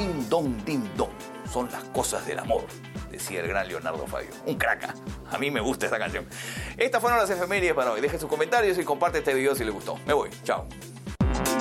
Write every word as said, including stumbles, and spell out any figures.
Din don, din don. Son las cosas del amor, decía el gran Leonardo Fabio. Un crack. A mí me gusta esta canción. Estas fueron las efemérides para hoy. Dejen sus comentarios y comparte este video si les gustó. Me voy. Chao.